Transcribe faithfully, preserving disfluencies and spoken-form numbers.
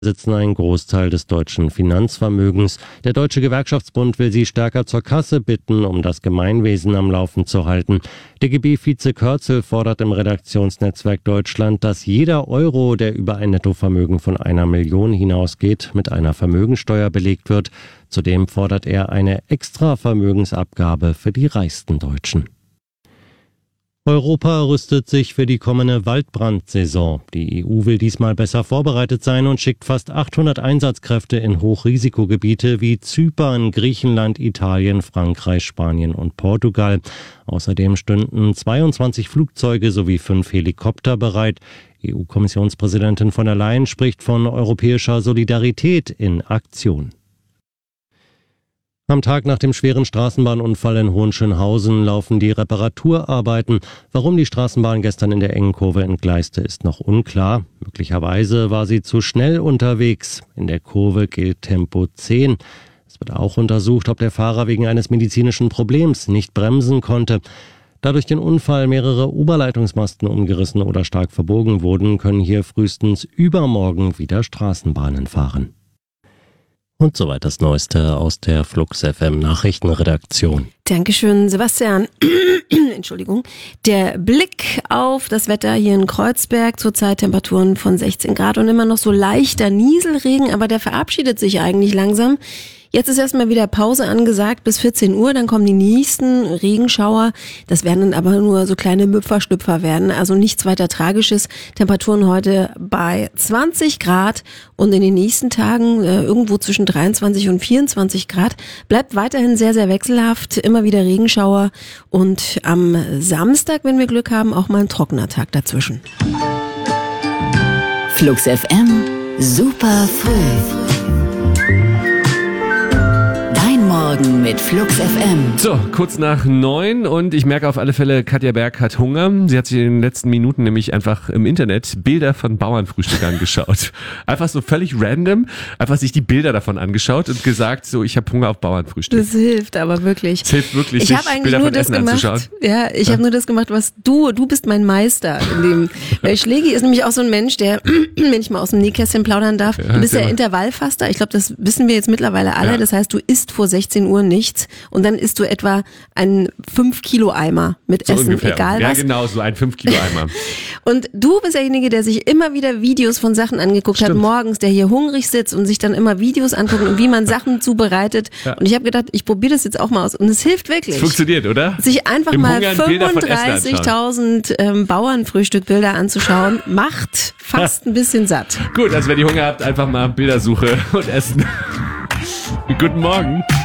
besitzen einen Großteil des deutschen Finanzvermögens. Der Deutsche Gewerkschaftsbund will sie stärker zur Kasse bitten, um das Gemeinwesen am Laufen zu halten. D G B-Vize Kürzel fordert im Redaktionsnetzwerk Deutschland, dass jeder Euro, der über ein Nettovermögen von einer Million hinausgeht, mit einer Vermögensteuer belegt wird. Zudem fordert er eine Extra-Vermögensabgabe für die reichsten Deutschen. Europa rüstet sich für die kommende Waldbrandsaison. Die E U will diesmal besser vorbereitet sein und schickt fast achthundert Einsatzkräfte in Hochrisikogebiete wie Zypern, Griechenland, Italien, Frankreich, Spanien und Portugal. Außerdem stünden zweiundzwanzig Flugzeuge sowie fünf Helikopter bereit. E U-Kommissionspräsidentin von der Leyen spricht von europäischer Solidarität in Aktion. Am Tag nach dem schweren Straßenbahnunfall in Hohenschönhausen laufen die Reparaturarbeiten. Warum die Straßenbahn gestern in der engen Kurve entgleiste, ist noch unklar. Möglicherweise war sie zu schnell unterwegs. In der Kurve gilt Tempo zehn. Es wird auch untersucht, ob der Fahrer wegen eines medizinischen Problems nicht bremsen konnte. Da durch den Unfall mehrere Oberleitungsmasten umgerissen oder stark verbogen wurden, können hier frühestens übermorgen wieder Straßenbahnen fahren. Und soweit das Neueste aus der Flux F M Nachrichtenredaktion. Dankeschön, Sebastian. Entschuldigung. Der Blick auf das Wetter hier in Kreuzberg, zurzeit Temperaturen von sechzehn Grad und immer noch so leichter Nieselregen, aber der verabschiedet sich eigentlich langsam. Jetzt ist erstmal wieder Pause angesagt bis vierzehn Uhr, dann kommen die nächsten Regenschauer. Das werden dann aber nur so kleine Müpferstüpfer werden, also nichts weiter Tragisches. Temperaturen heute bei zwanzig Grad und in den nächsten Tagen äh, irgendwo zwischen dreiundzwanzig und vierundzwanzig Grad. Bleibt weiterhin sehr, sehr wechselhaft, immer wieder Regenschauer und am Samstag, wenn wir Glück haben, auch mal ein trockener Tag dazwischen. Flux F M, super früh. Morgen mit Flux F M. So, kurz nach neun und ich merke auf alle Fälle, Katja Berg hat Hunger. Sie hat sich in den letzten Minuten nämlich einfach im Internet Bilder von Bauernfrühstück angeschaut. Einfach so völlig random, einfach sich die Bilder davon angeschaut und gesagt, so, ich habe Hunger auf Bauernfrühstück. Das hilft aber wirklich. Das hilft wirklich, ich sich habe eigentlich Bilder nur von das Essen gemacht, anzuschauen. Ja, ich ja. habe nur das gemacht, was du, du bist mein Meister in dem. Weil Schlägi ist nämlich auch so ein Mensch, der, wenn ich mal aus dem Nähkästchen plaudern darf, ja, du bist ja Intervallfaster. Ich glaube, das wissen wir jetzt mittlerweile alle. Ja. Das heißt, du isst vor sechzehn Uhr nichts und dann isst du etwa einen fünf Kilo Eimer mit so Essen, ungefähr. egal was. Ja, genau, so ein fünf Kilo Eimer. Und du bist derjenige, der sich immer wieder Videos von Sachen angeguckt Stimmt. hat morgens, der hier hungrig sitzt und sich dann immer Videos anguckt und wie man Sachen zubereitet. Ja. Und ich habe gedacht, ich probiere das jetzt auch mal aus. Und es hilft wirklich. Es funktioniert, oder? Sich einfach Im mal fünfunddreißigtausend ähm, Bauernfrühstückbilder anzuschauen, macht fast ein bisschen satt. Gut, also wenn ihr Hunger habt, einfach mal Bildersuche und Essen. Guten Morgen.